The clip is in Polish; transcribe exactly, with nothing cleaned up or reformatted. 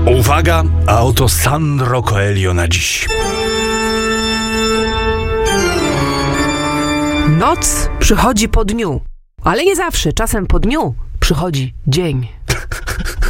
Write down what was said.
Uwaga, a oto Sandro Coelho na dziś. Noc przychodzi po dniu, ale nie zawsze. Czasem po dniu przychodzi dzień.